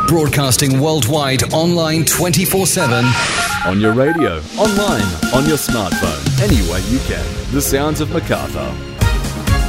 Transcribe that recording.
Broadcasting worldwide, online 24/7. On your radio, online, on your smartphone, any way you can. The sounds of Macarthur.